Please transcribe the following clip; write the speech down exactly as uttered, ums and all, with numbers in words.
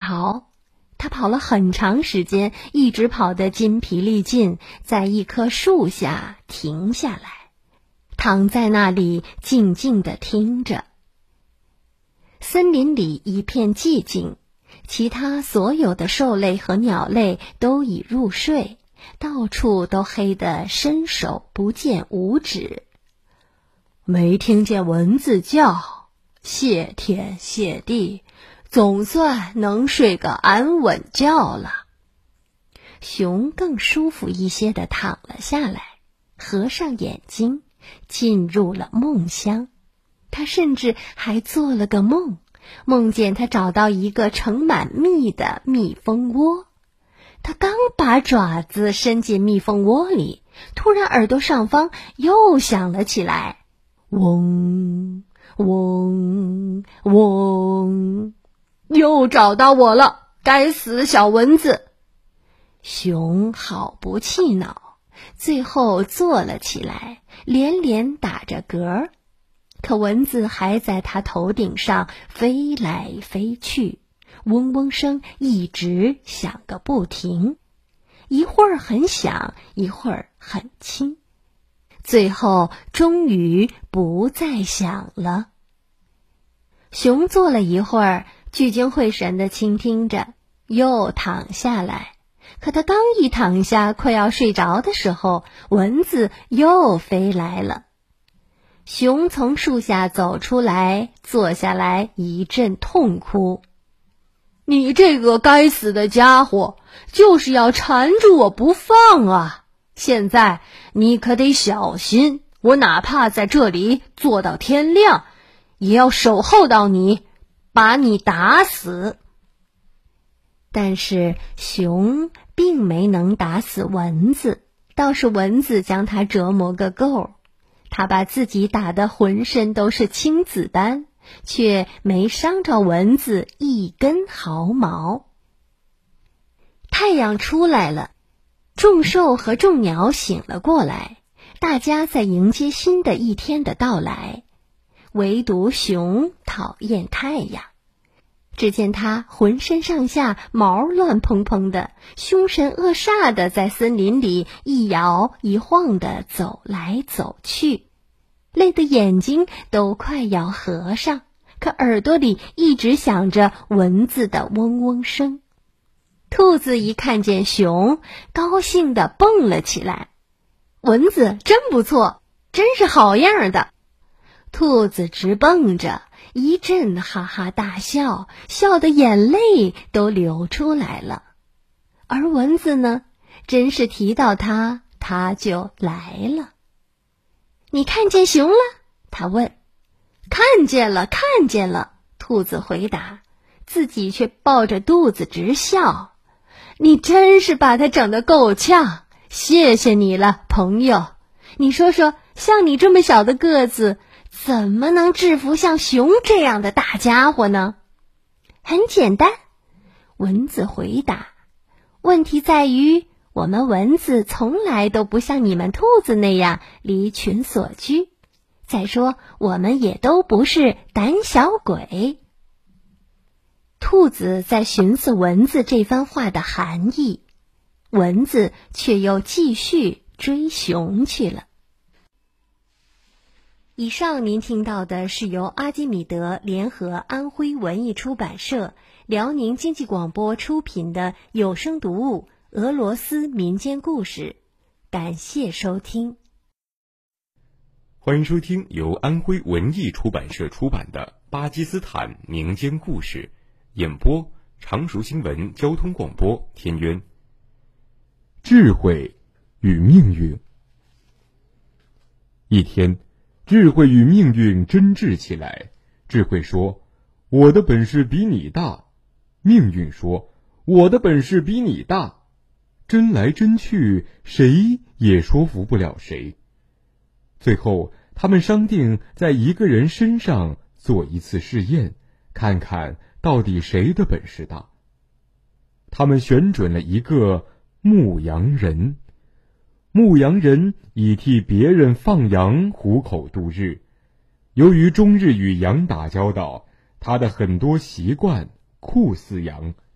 跑。他跑了很长时间，一直跑得筋疲力尽，在一棵树下停下来，躺在那里静静地听着。森林里一片寂静，其他所有的兽类和鸟类都已入睡，到处都黑得伸手不见五指。没听见蚊子叫，谢天谢地，总算能睡个安稳觉了。熊更舒服一些地躺了下来，合上眼睛，进入了梦乡。他甚至还做了个梦，梦见他找到一个盛满蜜的蜜蜂窝。他刚把爪子伸进蜜蜂窝里，突然耳朵上方又响了起来，嗡嗡嗡，又找到我了，该死小蚊子！熊好不气恼，最后坐了起来，连连打着嗝。可蚊子还在他头顶上飞来飞去，嗡嗡声一直响个不停，一会儿很响，一会儿很轻，最后终于不再响了。熊坐了一会儿，聚精会神地倾听着，又躺下来。可他刚一躺下，快要睡着的时候，蚊子又飞来了。熊从树下走出来，坐下来一阵痛哭。你这个该死的家伙，就是要缠住我不放啊！现在你可得小心，我哪怕在这里坐到天亮，也要守候到你，把你打死。但是熊并没能打死蚊子，倒是蚊子将他折磨个够。他把自己打得浑身都是青子弹，却没伤着蚊子一根毫毛。太阳出来了，众兽和众鸟醒了过来，大家在迎接新的一天的到来。唯独熊讨厌太阳，只见他浑身上下毛乱蓬蓬的，凶神恶煞的在森林里一摇一晃的走来走去，累得眼睛都快要合上，可耳朵里一直响着蚊子的嗡嗡声。兔子一看见熊，高兴地蹦了起来，蚊子真不错，真是好样的。兔子直蹦着，一阵哈哈大笑，笑得眼泪都流出来了。而蚊子呢，真是提到它，它就来了。你看见熊了？他问。看见了，看见了，兔子回答，自己却抱着肚子直笑。你真是把它整得够呛，谢谢你了，朋友。你说说，像你这么小的个子，怎么能制服像熊这样的大家伙呢？很简单，蚊子回答。问题在于，我们蚊子从来都不像你们兔子那样离群索居。再说，我们也都不是胆小鬼。兔子在寻思蚊子这番话的含义，蚊子却又继续追熊去了。以上您听到的是由阿基米德联合安徽文艺出版社、辽宁经济广播出品的有声读物《俄罗斯民间故事》，感谢收听。 欢迎收听由安徽文艺出版社出版的《巴基斯坦民间故事》，演播常熟新闻交通广播天渊。智慧与命运。一天，智慧与命运争执起来。智慧说，我的本事比你大。命运说，我的本事比你大。争来争去，谁也说服不了谁。最后，他们商定在一个人身上做一次试验，看看到底谁的本事大。他们选准了一个牧羊人。牧羊人以替别人放羊糊口度日。由于终日与羊打交道，他的很多习惯酷似羊，